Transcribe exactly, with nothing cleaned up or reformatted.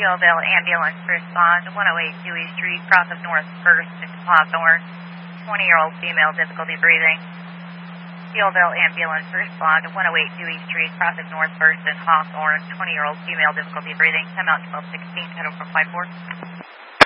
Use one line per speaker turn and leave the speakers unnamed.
Tealville ambulance respond to one oh eight Dewey Street, cross of North First into Hawthorne. twenty-year-old female, difficulty breathing. Tealville ambulance respond to one oh eight Dewey Street, cross of North First and Hawthorne. twenty-year-old female, difficulty breathing. Come out twelve sixteen, head over five four.